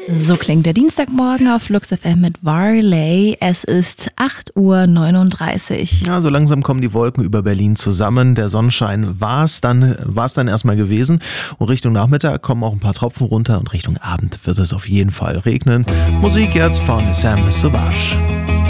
So klingt der Dienstagmorgen auf Flux FM mit Varley. Es ist 8:39 Uhr. Ja, so langsam kommen die Wolken über Berlin zusammen. Der Sonnenschein war's dann erstmal gewesen. Und Richtung Nachmittag kommen auch ein paar Tropfen runter und Richtung Abend wird es auf jeden Fall regnen. Musik jetzt von Sam Sauvage.